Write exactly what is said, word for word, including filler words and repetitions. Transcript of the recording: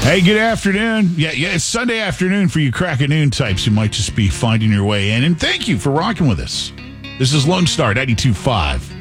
Hey, good afternoon. Yeah, yeah, it's Sunday afternoon for you crack at noon types who might just be finding your way in. And thank you for rocking with us. This is Lone Star ninety-two point five.